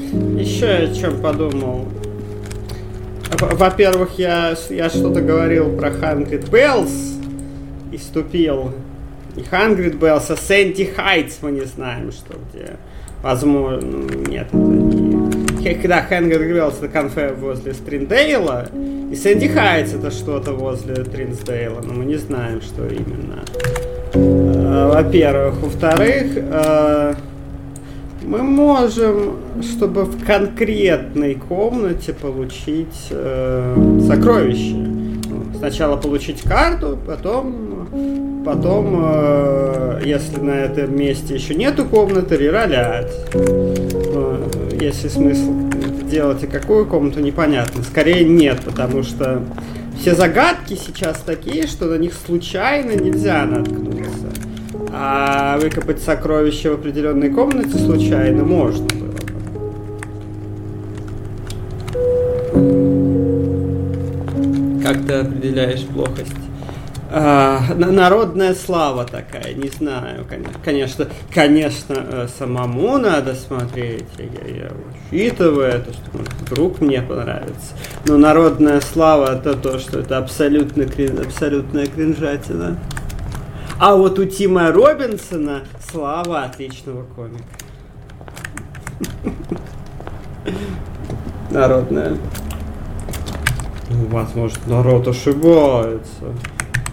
Еще о чем подумал. Во-первых, я что-то говорил про Hungry Bells и ступил. Не Hungry Bells, а Sandy Heights мы не знаем, что где. Возможно, нет, это не... Когда Hungry Bells это кафе возле Стриндейла, и Sandy Heights это что-то возле Тринсдейла, но мы не знаем, что именно. Во-первых. Во-вторых, мы можем, чтобы в конкретной комнате получить сокровище. Сначала получить карту, потом, если на этом месте еще нету комнаты, реролять. Есть ли смысл это делать и какую комнату, непонятно. Скорее нет, потому что все загадки сейчас такие, что на них случайно нельзя наткнуться. А выкопать сокровище в определенной комнате случайно можно было бы. Как ты определяешь плохость? Народная слава такая, не знаю, конечно, самому надо смотреть, я учитываю это, что вдруг мне понравится, но народная слава это то, что это абсолютная кринжатина. А вот у Тима Робинсона слава отличного комика. Народная. Возможно, народ ошибается.